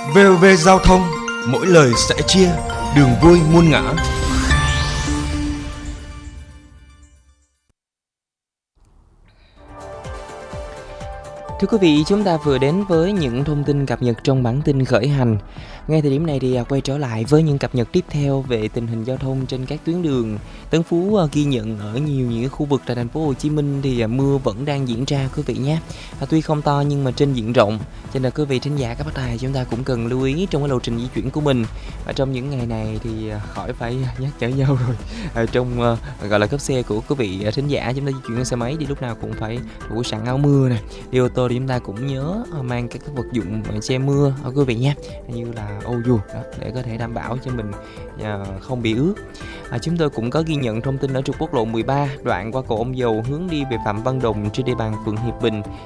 VOV Giao thông, mỗi lời sẻ chia, đường vui muôn ngã. Thưa quý vị, chúng ta vừa đến với những thông tin cập nhật trong bản tin khởi hành. Ngay thời điểm này thì quay trở lại với những cập nhật tiếp theo về tình hình giao thông trên các tuyến đường. Tân Phú ghi nhận ở nhiều những khu vực tại thành phố Hồ Chí Minh thì mưa vẫn đang diễn ra quý vị nhé. Tuy không to nhưng mà trên diện rộng, cho nên quý vị thính giả các bác tài chúng ta cũng cần lưu ý trong cái lộ trình di chuyển của mình. Và trong những ngày này thì khỏi phải nhắc nhở nhau rồi. Trong gọi là cấp xe của quý vị thính giả, chúng ta di chuyển xe máy thì lúc nào cũng phải đủ sẵn áo mưa này. Đi ô tô thì chúng ta cũng nhớ mang các vật dụng che mưa quý vị nhé, như là ô dù đó, để có thể đảm bảo cho mình không bị ướt. Chúng tôi cũng có ghi nhận thông tin ở trục quốc lộ 13 đoạn qua cầu Ông Dầu hướng đi về Phạm Văn Đồng trên địa bàn phường Hiệp Bình